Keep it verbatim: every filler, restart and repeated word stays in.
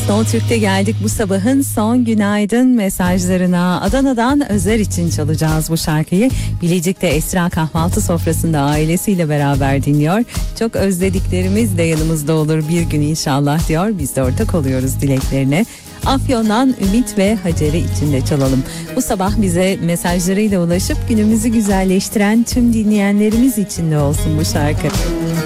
Snow Türk'te geldik bu sabahın son günaydın mesajlarına. Adana'dan Özer için çalacağız bu şarkıyı. Bilecik'te Esra kahvaltı sofrasında ailesiyle beraber dinliyor. Çok özlediklerimiz de yanımızda olur bir gün inşallah diyor. Biz de ortak oluyoruz dileklerine. Afyon'dan Ümit ve Hacer'i içinde çalalım. Bu sabah bize mesajlarıyla ulaşıp günümüzü güzelleştiren tüm dinleyenlerimiz için de olsun bu şarkı.